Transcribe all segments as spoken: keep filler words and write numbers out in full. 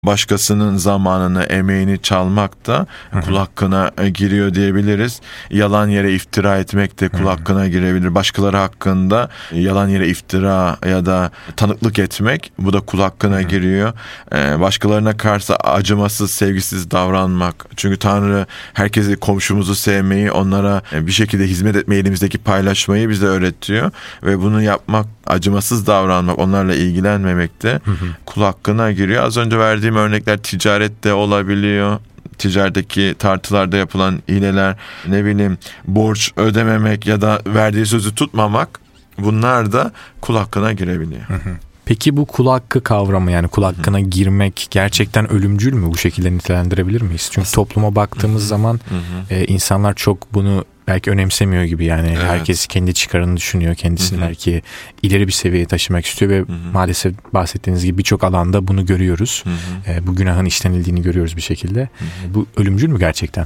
Başkasının zamanını, emeğini çalmak da kul hakkına giriyor diyebiliriz. Yalan yere iftira etmek de kul hakkına girebilir. Başkaları hakkında yalan yere iftira ya da tanıklık etmek, bu da kul hakkına giriyor. Başkalarına karşı acımasız, sevgisiz davranmak. Çünkü Tanrı herkesi, komşumuzu sevmeyi, onlara bir şekilde hizmet etmeyi, elimizdeki paylaşmayı bize öğretiyor. Ve bunu yapmak, acımasız davranmak, onlarla ilgilenmemek de hı hı. kul hakkına giriyor. Az önce verdiğim örnekler ticarette olabiliyor. Ticaretteki tartılarda yapılan hileler, ne bileyim borç ödememek ya da verdiği sözü tutmamak, bunlar da kul hakkına girebiliyor. Hı hı. Peki bu kul hakkı kavramı, yani kul hakkına hı hı. girmek gerçekten ölümcül mü? Bu şekilde nitelendirebilir miyiz? Çünkü Aslında. topluma baktığımız hı hı. zaman hı hı. E, insanlar çok bunu belki önemsemiyor gibi, yani evet. herkes kendi çıkarını düşünüyor, kendisini hı hı. belki ileri bir seviyeye taşımak istiyor ve hı hı. maalesef bahsettiğiniz gibi birçok alanda bunu görüyoruz. Hı hı. E, bu günahın işlenildiğini görüyoruz bir şekilde. Hı hı. Bu ölümcül mü gerçekten?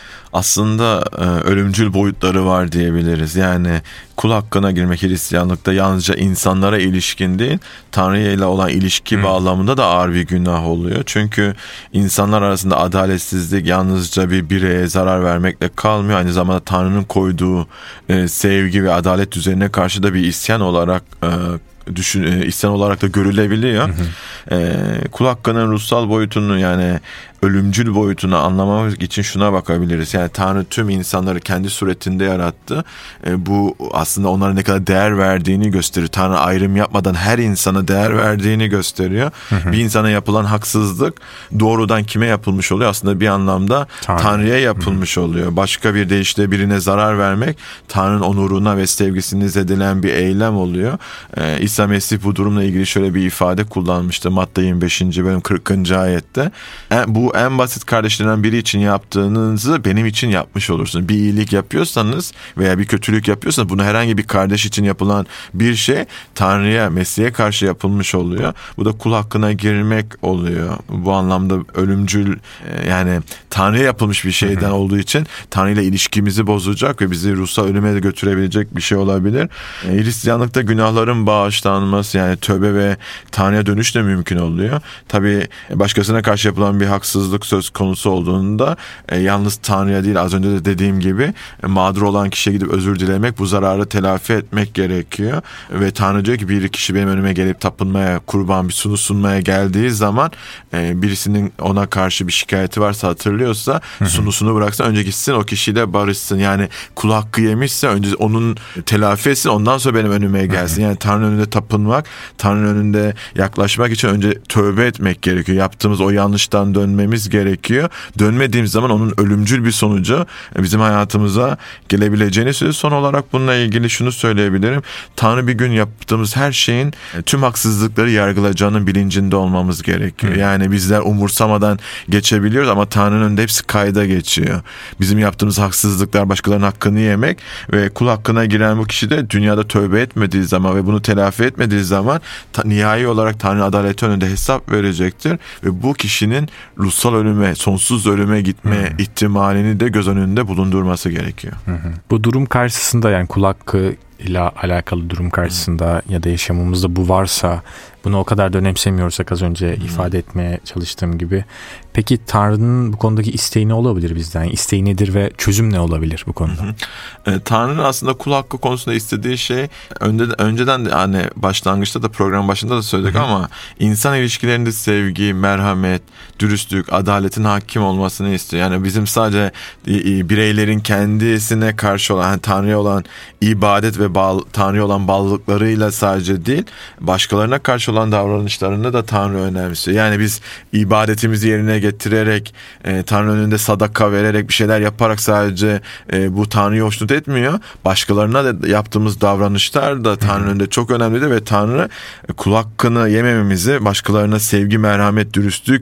Aslında e, ölümcül boyutları var diyebiliriz. Yani kul hakkına girmek Hristiyanlıkta yalnızca insanlara ilişkin değil, Tanrı ile olan ilişki hmm. bağlamında da ağır bir günah oluyor. Çünkü insanlar arasında adaletsizlik yalnızca bir bireye zarar vermekle kalmıyor. Aynı zamanda Tanrı'nın koyduğu e, sevgi ve adalet düzenine karşı da bir isyan olarak e, düşün, e, isyan olarak da görülebiliyor. Hı hı. E, kul hakkının ruhsal boyutunu, yani ölümcül boyutunu anlamak için şuna bakabiliriz. Yani Tanrı tüm insanları kendi suretinde yarattı. E, bu aslında onlara ne kadar değer verdiğini gösteriyor. Tanrı ayrım yapmadan her insana değer verdiğini gösteriyor. Hı hı. Bir insana yapılan haksızlık doğrudan kime yapılmış oluyor? Aslında bir anlamda Tanrı. Tanrı'ya yapılmış hı hı. oluyor. Başka bir deyişle birine zarar vermek Tanrı'nın onuruna ve sevgisini zedeleyen bir eylem oluyor. E, İsa Mesih bu durumla ilgili şöyle bir ifade kullanmıştı. Matta yirmi beşinci bölüm kırkıncı ayette. E, bu en basit kardeşlerinden biri için yaptığınızı benim için yapmış olursunuz. Bir iyilik yapıyorsanız veya bir kötülük yapıyorsanız, bunu herhangi bir kardeş için yapılan bir şey Tanrı'ya, Mesih'e karşı yapılmış oluyor. Bu da kul hakkına girmek oluyor. Bu anlamda ölümcül, yani Tanrı'ya yapılmış bir şeyden hı hı. olduğu için Tanrı ile ilişkimizi bozacak ve bizi ruhsal ölüme de götürebilecek bir şey olabilir. Hristiyanlıkta günahların bağışlanması, yani tövbe ve Tanrı'ya dönüş de mümkün oluyor. Tabii başkasına karşı yapılan bir haksızlık söz konusu olduğunda e, yalnız Tanrı'ya değil, az önce de dediğim gibi e, mağdur olan kişiye gidip özür dilemek, bu zararı telafi etmek gerekiyor. Ve Tanrı diyor ki bir kişi benim önüme gelip tapınmaya, kurban bir sunu sunmaya geldiği zaman e, birisinin ona karşı bir şikayeti varsa, hatırlıyorsa hı hı. sunusunu bıraksın, önce gitsin o kişiyle barışsın. Yani kul hakkı yemişse önce onun telafi etsin, ondan sonra benim önüme gelsin. Hı hı. Yani Tanrı'nın önünde tapınmak, Tanrı'nın önünde yaklaşmak için önce tövbe etmek gerekiyor. Yaptığımız o yanlıştan dönmemiz gerekiyor. Dönmediğimiz zaman onun ölümcül bir sonucu bizim hayatımıza gelebileceğini söylüyor. Son olarak bununla ilgili şunu söyleyebilirim. Tanrı bir gün yaptığımız her şeyin tüm haksızlıkları yargılayacağının bilincinde olmamız gerekiyor. Hı. Yani bizler umursamadan geçebiliyoruz ama Tanrı'nın önünde hepsi kayda geçiyor. Bizim yaptığımız haksızlıklar, başkalarının hakkını yemek ve kul hakkına giren bu kişi de dünyada tövbe etmediği zaman ve bunu telafi etmediği zaman ta, nihai olarak Tanrı adaleti önünde hesap verecektir ve bu kişinin ruhsal ölüme, sonsuz ölüme gitme hı hı. ihtimalini de göz önünde bulundurması gerekiyor. Hı hı. Bu durum karşısında, yani kul hakkı ile alakalı durum karşısında hı. ya da yaşamımızda bu varsa, bunu o kadar da önemsemiyorsak, az önce hı. ifade etmeye çalıştığım gibi, peki Tanrı'nın bu konudaki isteği ne olabilir bizden? İsteği nedir ve çözüm ne olabilir bu konuda? Hı hı. E, Tanrı'nın aslında kul hakkı konusunda istediği şey, önceden, önceden de hani başlangıçta da, program başında da söyledik hı hı. ama insan ilişkilerinde sevgi, merhamet, dürüstlük, adaletin hakim olmasını istiyor. Yani bizim sadece bireylerin kendisine karşı olan, yani Tanrı'ya olan ibadet ve bağ, Tanrı'ya olan bağlılıklarıyla sadece değil, başkalarına karşı olan davranışlarını da Tanrı önemsiyor. Yani biz ibadetimizi yerine getirerek, e, Tanrı önünde sadaka vererek, bir şeyler yaparak sadece e, bu Tanrı'yı hoşnut etmiyor. Başkalarına da yaptığımız davranışlar da Tanrı önünde çok önemlidir ve Tanrı e, kul hakkını yemememizi, başkalarına sevgi, merhamet, dürüstlük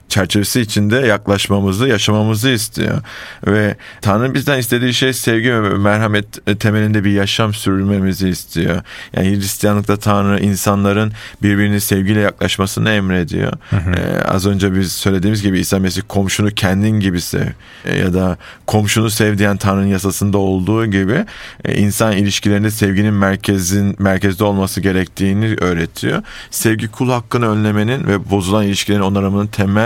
çerçevesi içinde yaklaşmamızı, yaşamamızı istiyor. Ve Tanrı bizden istediği şey sevgi ve merhamet temelinde bir yaşam sürmemizi istiyor. Yani Hristiyanlıkta Tanrı insanların birbirini sevgiyle yaklaşmasını emrediyor. Hı hı. Ee, az önce biz söylediğimiz gibi İsa Mesih komşunu kendin gibi sev. Ee, ya da komşunu sev diyen Tanrı'nın yasasında olduğu gibi e, insan ilişkilerinde sevginin merkezin merkezde olması gerektiğini öğretiyor. Sevgi kul hakkını önlemenin ve bozulan ilişkilerin onarımının temel